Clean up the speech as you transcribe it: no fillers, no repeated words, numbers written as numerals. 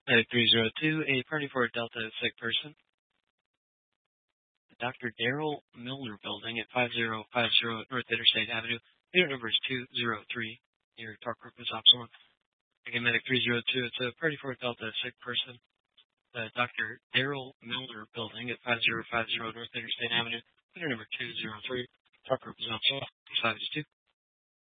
Medic 302, a party for a Delta sick person. Dr. Daryl Milner building at 5050 North Interstate Avenue. Unit number is 203. Your talk group is Opsilon. Again, Medic 302, it's a party for a Delta sick person. Dr. Daryl Milner building at 5050 North Interstate Avenue. Unit number 203. Talk group is Opsilon. 5 2.